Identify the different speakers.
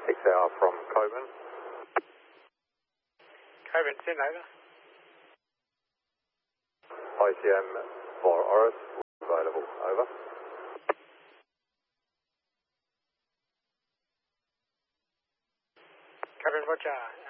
Speaker 1: 6-hour from Coburn.
Speaker 2: Coburn, send over.
Speaker 1: ICM for Oris, available, over.
Speaker 2: Coburn, Roger.